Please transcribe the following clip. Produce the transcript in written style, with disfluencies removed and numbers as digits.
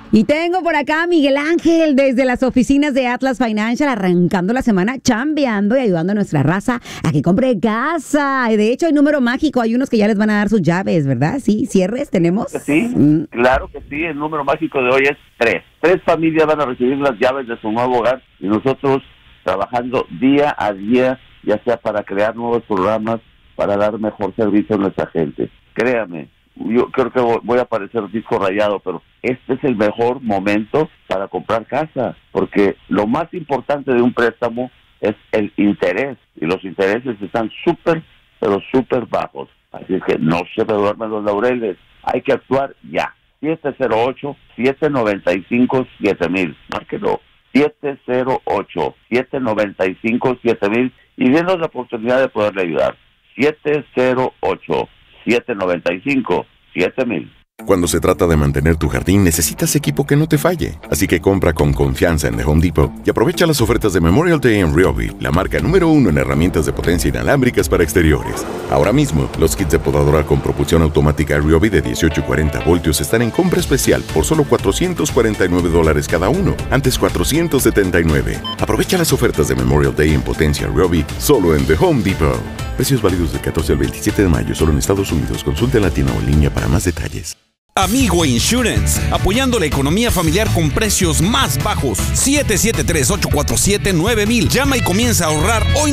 Y tengo por acá a Miguel Ángel desde las oficinas de Atlas Financial, arrancando la semana, chambeando y ayudando a nuestra raza a que compre casa. Y de hecho, hay número mágico, hay unos que ya les van a dar sus llaves, ¿verdad? Sí, cierres tenemos. Sí, claro que sí, el número mágico de hoy es 3. 3 familias van a recibir las llaves de su nuevo hogar y nosotros trabajando día a día, ya sea para crear nuevos programas, para dar mejor servicio a nuestra gente. Créame, yo creo que voy a parecer disco rayado, pero este es el mejor momento para comprar casa, porque lo más importante de un préstamo es el interés, y los intereses están súper, pero súper bajos. Así es que no se me duermen los laureles, hay que actuar ya. 708-795-7000, márquelo. 708-795-7000 y denos la oportunidad de poderle ayudar. 708-795-7000. Cuando se trata de mantener tu jardín, necesitas equipo que no te falle. Así que compra con confianza en The Home Depot y aprovecha las ofertas de Memorial Day en Ryobi, la marca número 1 en herramientas de potencia inalámbricas para exteriores. Ahora mismo, los kits de podadora con propulsión automática Ryobi de 18 y 40 voltios están en compra especial por solo $449 cada uno, antes $479. Aprovecha las ofertas de Memorial Day en potencia Ryobi solo en The Home Depot. Precios válidos del 14 al 27 de mayo solo en Estados Unidos. Consulte en la tienda o en línea para más detalles. Amigo Insurance, apoyando la economía familiar con precios más bajos. 773-847-9000. Llama y comienza a ahorrar hoy.